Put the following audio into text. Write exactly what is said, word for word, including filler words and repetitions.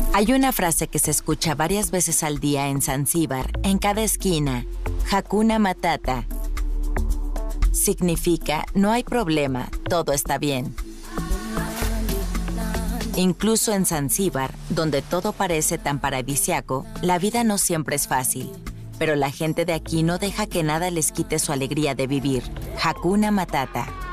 Hay una frase que se escucha varias veces al día en Zanzíbar, en cada esquina: Hakuna Matata. Significa, no hay problema, todo está bien. Incluso en Zanzíbar, donde todo parece tan paradisiaco, la vida no siempre es fácil. Pero la gente de aquí no deja que nada les quite su alegría de vivir. Hakuna Matata.